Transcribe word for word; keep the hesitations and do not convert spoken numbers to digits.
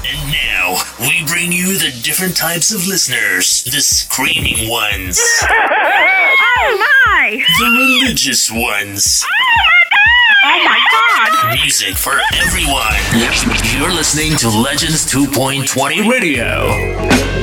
And now, we bring you the different types of listeners. The screaming ones. Oh my! The religious ones. Oh my god! Music for everyone. You're listening to Legends two point twenty Radio.